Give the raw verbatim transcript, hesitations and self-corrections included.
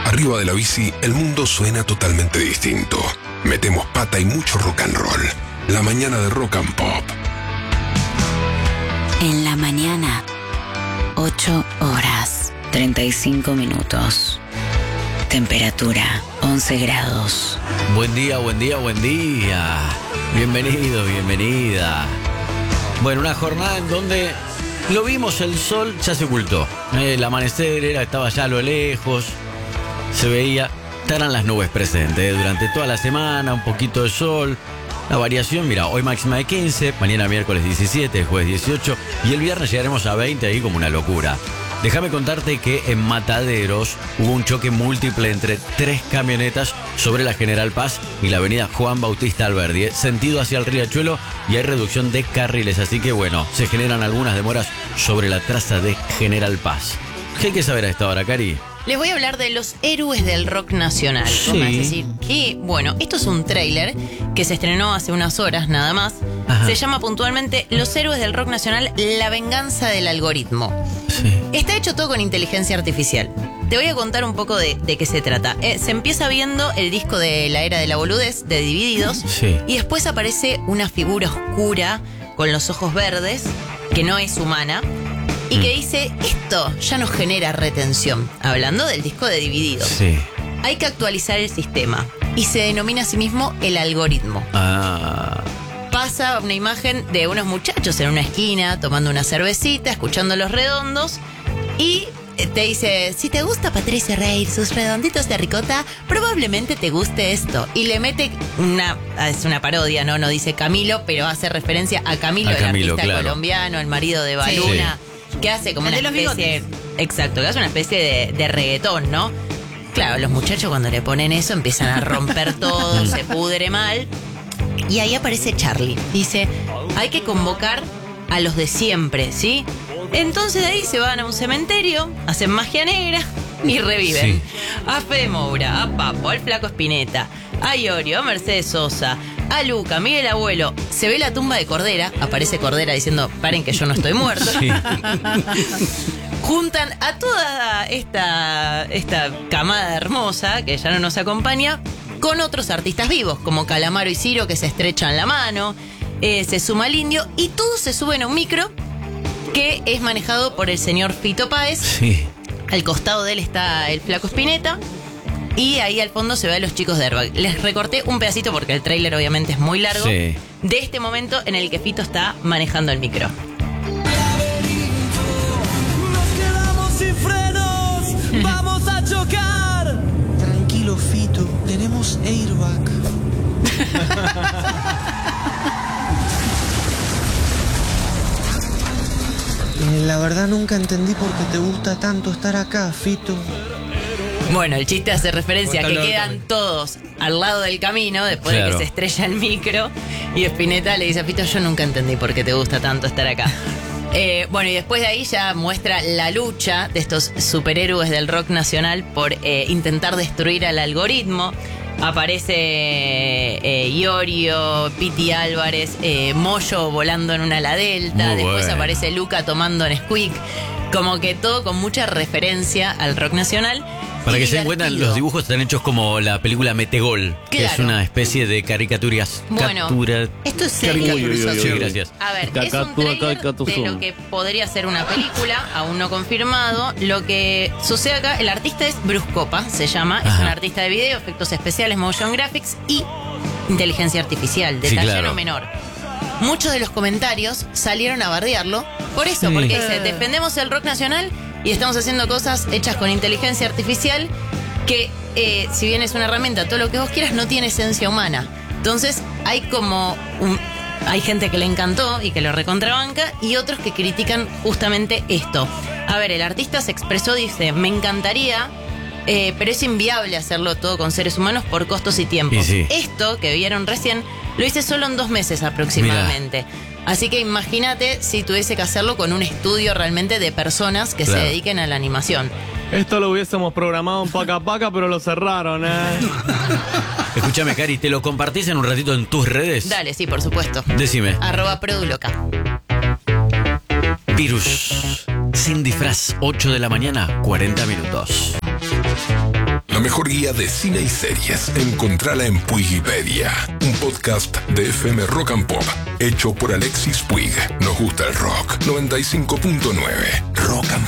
Arriba de la bici, el mundo suena totalmente distinto. Metemos pata y mucho rock and roll. La mañana de Rock and Pop. En la mañana, ocho horas, treinta y cinco minutos. Temperatura, once grados. Buen día, buen día, buen día. Bienvenido, bienvenida. Bueno, una jornada en donde lo vimos, el sol ya se ocultó. El amanecer era, estaba ya a lo lejos. Se veía, estarán las nubes presentes. ¿eh? Durante toda la semana, un poquito de sol. La variación, mira, hoy máxima de quince, mañana miércoles diecisiete, jueves dieciocho y el viernes llegaremos a veinte ahí como una locura. Déjame contarte que en Mataderos hubo un choque múltiple entre tres camionetas sobre la General Paz y la avenida Juan Bautista Alberdi, ¿eh? sentido hacia el Riachuelo, y hay reducción de carriles, así que bueno, se generan algunas demoras sobre la traza de General Paz. ¿Qué hay que saber a esta hora, Cari? Les voy a hablar de los héroes del rock nacional. Sí. Vos me vas a decir que, bueno, esto es un tráiler que se estrenó hace unas horas nada más. Ajá. Se llama puntualmente Los héroes del rock nacional, la venganza del algoritmo. Sí. Está hecho todo con inteligencia artificial. Te voy a contar un poco de, de qué se trata. Eh, se empieza viendo el disco de La Era de la Boludez, de Divididos, Sí. y después aparece una figura oscura con los ojos verdes, que no es humana, y que dice, esto ya nos genera retención. Hablando del disco de Divididos. Sí. Hay que actualizar el sistema. Y se denomina a sí mismo el algoritmo. Ah. Pasa una imagen de unos muchachos en una esquina tomando una cervecita, escuchando Los Redondos, y te dice, si te gusta Patricia Rey, sus redonditos de ricota, probablemente te guste esto. Y le mete una, es una parodia, ¿no? No dice Camilo, pero hace referencia a Camilo, A el Camilo, artista claro. colombiano, el marido de Baluna, que hace como El una de los especie... Exacto, que hace una especie de, de reggaetón, ¿no? Claro, los muchachos cuando le ponen eso empiezan a romper todo, se pudre mal. Y ahí aparece Charlie. Dice, hay que convocar a los de siempre, ¿sí? Entonces de ahí se van a un cementerio, hacen magia negra y reviven. Sí. A Fede Moura, a Papo, al Flaco Spinetta, a Iorio, a Mercedes Sosa, a Luca, Miguel Abuelo. Se ve la tumba de Cordera, aparece Cordera diciendo, paren que yo no estoy muerto. Sí. Juntan a toda esta, esta camada hermosa que ya no nos acompaña con otros artistas vivos, como Calamaro y Ciro, que se estrechan la mano, eh, se suma el Indio, y todos se suben a un micro que es manejado por el señor Fito Páez. Sí. Al costado de él está el Flaco Spinetta, y ahí al fondo se ve a los chicos de Airbag. Les recorté un pedacito porque el tráiler obviamente es muy largo, Sí. de este momento en el que Fito está manejando el micro. Nos quedamos sin frenos, vamos a chocar. Tranquilo, Fito, tenemos airbag. Eh, La verdad nunca entendí por qué te gusta tanto estar acá, Fito. Bueno, el chiste hace referencia a que quedan todos al lado del camino después de Claro. que se estrella el micro, y Spinetta le dice a Fito, yo nunca entendí por qué te gusta tanto estar acá. Eh, bueno, y después de ahí ya muestra la lucha de estos superhéroes del rock nacional por eh, intentar destruir al algoritmo. Aparece eh, Iorio, Piti Álvarez, eh, Moyo volando en una ala delta, Muy después bueno. aparece Luca tomando Nesquik, como que todo con mucha referencia al rock nacional. Para Y que se den cuenta, divertido. los dibujos están hechos como la película Metegol, que es Claro. una especie de caricaturas. Bueno, Captura... esto es Caricaturización. serio. Sí, gracias. A ver, es un Cacatúa, trailer cacatuzón. de lo que podría ser una película, aún no confirmado. Lo que sucede acá, el artista es Bruce Copa, se llama, es Ajá. un artista de video, efectos especiales, motion graphics y inteligencia artificial, Sí, detalle claro. no menor. Muchos de los comentarios salieron a bardearlo por eso, Sí. porque dice, defendemos el rock nacional y estamos haciendo cosas hechas con inteligencia artificial que, eh, si bien es una herramienta, todo lo que vos quieras, no tiene esencia humana. Entonces hay como un, hay gente que le encantó y que lo recontrabanca, y otros que critican justamente esto. A ver, el artista se expresó, dice, me encantaría, eh, pero es inviable hacerlo todo con seres humanos por costos y tiempos. Y sí. Esto que vieron recién lo hice solo en dos meses aproximadamente. Así que imagínate si tuviese que hacerlo con un estudio realmente de personas que Claro. se dediquen a la animación. Esto lo hubiésemos programado en Paca Paca, pero lo cerraron, ¿eh? Escúchame, Cari, ¿te lo compartís en un ratito en tus redes? Dale, sí, por supuesto. Decime. Arroba Produloca. Virus. Sin disfraz, ocho de la mañana, cuarenta minutos. Lo La mejor guía de cine y series. Encontrala en Puigipedia, un podcast de F M Rock and Pop, hecho por Alexis Puig. Nos gusta el rock. noventa y cinco punto nueve Rock and